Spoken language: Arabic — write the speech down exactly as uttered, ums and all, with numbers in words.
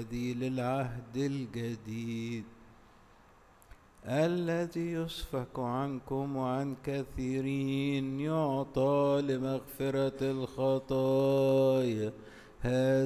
الذي للعهد الجديد، الذي يسفك عنكم وعن كثيرين يعطى لمغفرة الخطايا.